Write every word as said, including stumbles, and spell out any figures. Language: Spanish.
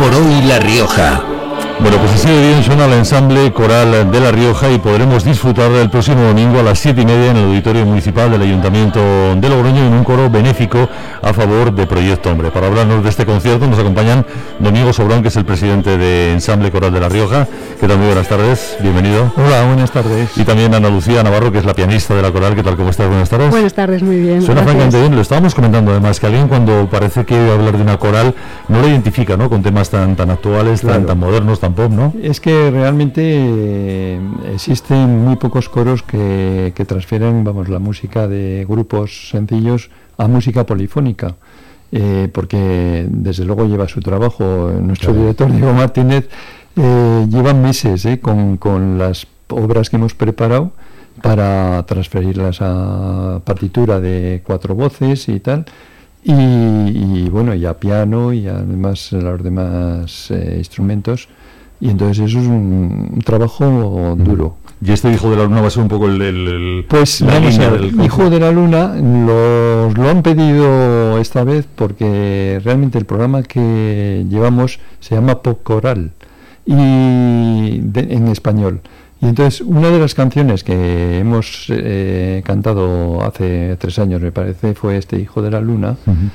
por hoy La Rioja. Bueno, pues así de bien suena el ensamble coral de La Rioja y podremos disfrutar el próximo domingo a las siete y media en el Auditorio Municipal del Ayuntamiento de Logroño en un coro benéfico a favor de Proyecto Hombre. Para hablarnos de este concierto nos acompañan don Diego Sobrón, que es el presidente de Ensamble Coral de La Rioja. ¿Qué tal? Muy buenas tardes, bienvenido. Hola, buenas tardes. Y también Ana Lucía Navarro, que es la pianista de la coral. ¿Qué tal? ¿Cómo estás? Buenas tardes. Buenas tardes, muy bien. Suena francamente bien. Lo estábamos comentando además, que alguien cuando parece que iba a hablar de una coral no lo identifica, ¿no? Con temas tan, tan actuales, Claro. tan, tan modernos, tan pop, ¿no? Es que realmente eh, existen muy pocos coros que, que transfieren, vamos, la música de grupos sencillos a música polifónica, eh, porque desde luego lleva su trabajo. Nuestro Claro. director Diego Martínez eh, lleva meses eh, con, con las obras que hemos preparado para transferirlas a partitura de cuatro voces y tal. Y, y bueno, y a piano y además los demás eh, instrumentos. Y entonces eso es un, un trabajo duro. Y este Hijo de la Luna va a ser un poco el... el, el Pues la vamos línea a ver, del... Hijo de la Luna los, lo han pedido esta vez porque realmente el programa que llevamos se llama Pop Coral y de, en español. Y entonces una de las canciones que hemos eh, cantado hace tres años, me parece, fue este Hijo de la Luna. Uh-huh.